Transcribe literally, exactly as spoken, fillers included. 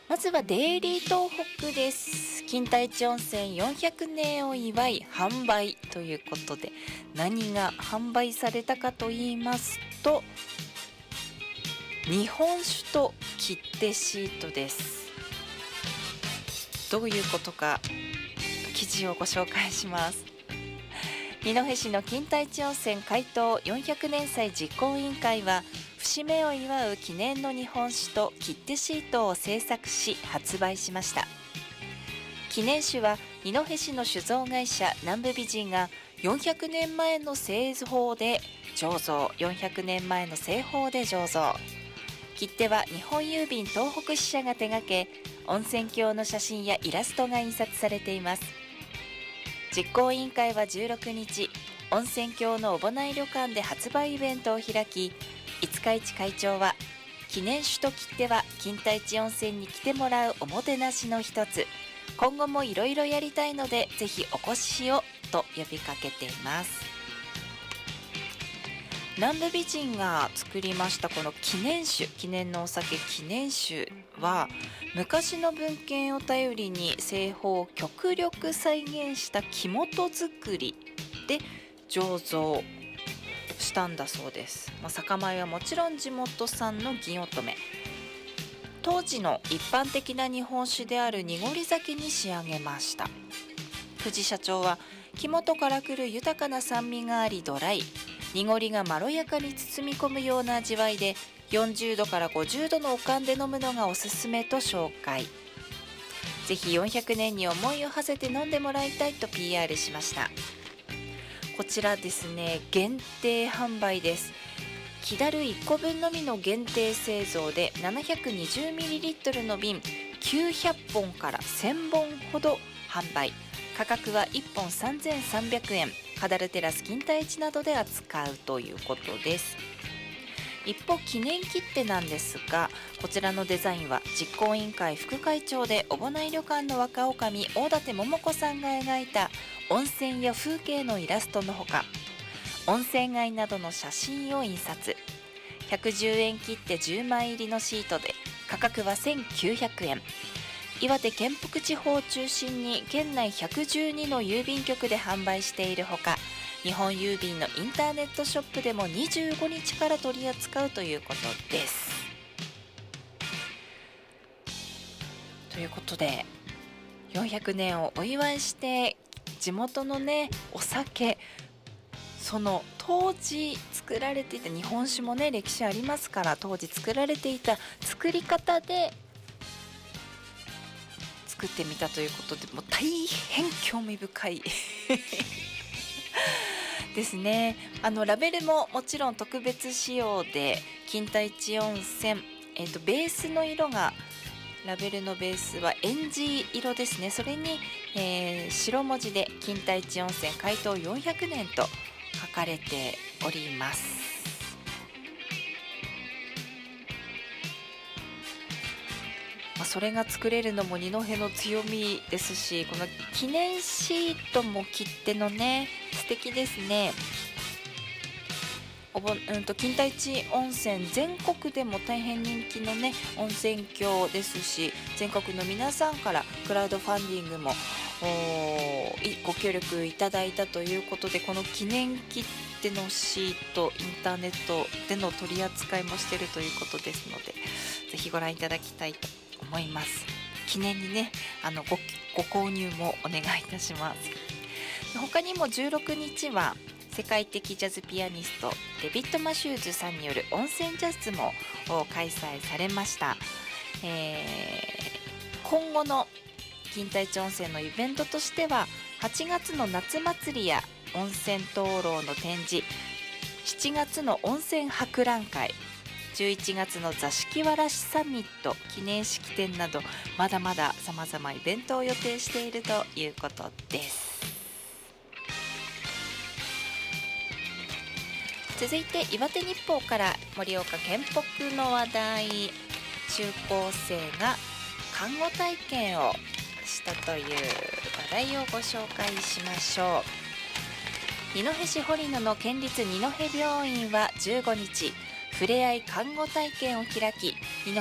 まずはデイリー東北です。金田一温泉よんひゃくねんを祝い販売ということで、何が販売されたかと言いますと、日本酒と切手シートです。どういうことか記事をご紹介します。二戸市の金田一温泉開湯よんひゃくねん祭実行委員会は、節目を祝う記念の日本酒と切手シートを制作し発売しました。記念酒は二戸市の酒造会社南部美人がよんひゃくねんまえの製法で醸造よんひゃくねんまえの製法で醸造。切手は日本郵便東北支社が手掛け、温泉郷の写真やイラストが印刷されています。実行委員会はじゅうろくにち、温泉郷の小保内旅館で発売イベントを開き、五日市会長は、記念酒と切手は金田一温泉に来てもらうおもてなしの一つ、今後もいろいろやりたいのでぜひお越しをと呼びかけています。南部美人が作りましたこの記念酒、記念のお酒記念酒は、昔の文献を頼りに製法を極力再現した木本作りで醸造したんだそうです。まあ、酒米はもちろん地元産の銀乙女。当時の一般的な日本酒である濁り酒に仕上げました。藤社長は、木本から来る豊かな酸味がありドライ、濁りがまろやかに包み込むような味わいで、よんじゅうどからごじゅうどのお燗で飲むのがおすすめと紹介。ぜひよんひゃくねんに思いを馳せて飲んでもらいたいと ピーアール しました。こちらですね、限定販売です。木樽いっこぶんのみの限定製造で ななひゃくにじゅうミリリットル の瓶きゅうひゃっぽんからせんぼんほど販売。価格はいっぽんさんぜんさんびゃくえん。カダルテラス金田一などで扱うということです。一方、記念切手なんですが、こちらのデザインは実行委員会副会長で小保内旅館の若女将大館桃子さんが描いた温泉や風景のイラストのほか、温泉街などの写真を印刷。ひゃくじゅうえん切手じゅうまい入りのシートで価格はせんきゅうひゃくえん。岩手県北地方を中心に県内ひゃくじゅうにの郵便局で販売しているほか、日本郵便のインターネットショップでもにじゅうごにちから取り扱うということです。ということで、よんひゃくねんをお祝いして地元のねお酒、その当時作られていた日本酒もね歴史ありますから、当時作られていた作り方で作ってみたということで、もう大変興味深いですね。あのラベルももちろん特別仕様で、金田一温泉、えーと、ベースの色が、ラベルのベースはエンジ色ですね。それに、えー、白文字で金田一温泉開湯よんひゃくねんと書かれております。まあ、それが作れるのも二戸の強みですし、この記念シートも切手のね素敵ですね。おぼ、うんと金田一温泉、全国でも大変人気のね温泉郷ですし、全国の皆さんからクラウドファンディングもご協力いただいたということで、この記念切手のシート、インターネットでの取り扱いもしているということですので、ぜひご覧いただきたいと思います。記念にね、あの ご, ご購入もお願いいたします。他にもじゅうろくにちは世界的ジャズピアニストデビッド・マシューズさんによる温泉ジャズも開催されました。えー、今後の金田一温泉のイベントとしては、はちがつの夏祭りや温泉灯籠の展示、しちがつの温泉博覧会、じゅういちがつの座敷わらしサミット、記念式典など、まだまだ様々イベントを予定しているということです。続いて岩手日報から盛岡県北の話題。中高生が看護体験をしたという話題をご紹介しましょう。二戸市堀野の県立二戸病院はじゅうごにち、ふれあい看護体験を開き、二戸